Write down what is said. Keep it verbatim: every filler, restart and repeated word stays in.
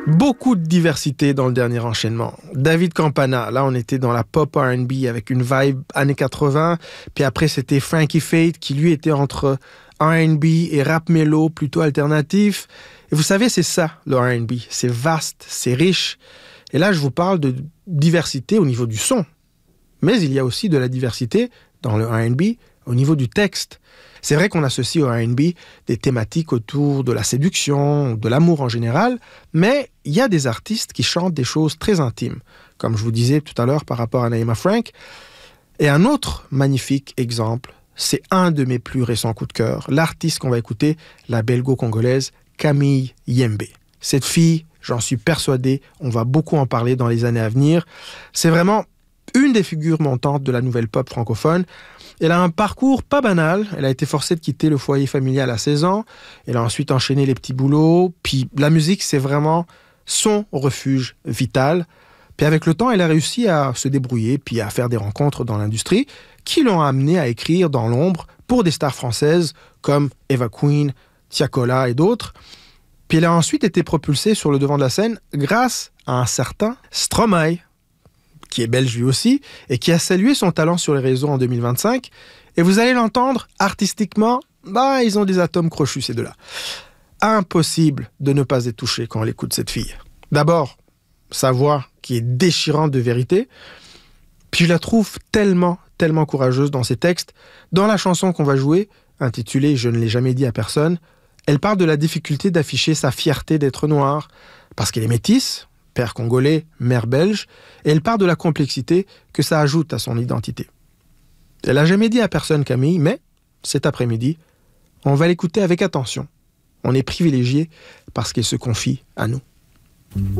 Beaucoup de diversité dans le dernier enchaînement. David Campana, là on était dans la pop R and B avec une vibe années quatre-vingts, puis après c'était Frankie Fate qui lui était entre R and B et rap mélo plutôt alternatif. Et vous savez, c'est ça le R and B, c'est vaste, c'est riche. Et là je vous parle de diversité au niveau du son. Mais il y a aussi de la diversité dans le R and B au niveau du texte. C'est vrai qu'on associe au R and B des thématiques autour de la séduction, de l'amour en général, mais il y a des artistes qui chantent des choses très intimes, comme je vous disais tout à l'heure par rapport à Naïma Frank. Et un autre magnifique exemple, c'est un de mes plus récents coups de cœur, l'artiste qu'on va écouter, la belgo-congolaise Camille Yembe. Cette fille, j'en suis persuadé, on va beaucoup en parler dans les années à venir. C'est vraiment une des figures montantes de la nouvelle pop francophone. Elle a un parcours pas banal. Elle a été forcée de quitter le foyer familial à seize ans. Elle a ensuite enchaîné les petits boulots. Puis la musique, c'est vraiment son refuge vital. Puis avec le temps, elle a réussi à se débrouiller puis à faire des rencontres dans l'industrie qui l'ont amenée à écrire dans l'ombre pour des stars françaises comme Eva Queen, Tiakola et d'autres. Puis elle a ensuite été propulsée sur le devant de la scène grâce à un certain Stromae, qui est belge lui aussi, et qui a salué son talent sur les réseaux en deux mille vingt-cinq. Et vous allez l'entendre, artistiquement, bah, ils ont des atomes crochus, ces deux-là. Impossible de ne pas être touché quand on écoute cette fille. D'abord, sa voix qui est déchirante de vérité, puis je la trouve tellement, tellement courageuse dans ses textes. Dans la chanson qu'on va jouer, intitulée « Je ne l'ai jamais dit à personne », elle parle de la difficulté d'afficher sa fierté d'être noire, parce qu'elle est métisse, père congolais, mère belge, et elle part de la complexité que ça ajoute à son identité. Elle n'a jamais dit à personne Camille, mais cet après-midi, on va l'écouter avec attention. On est privilégié parce qu'elle se confie à nous.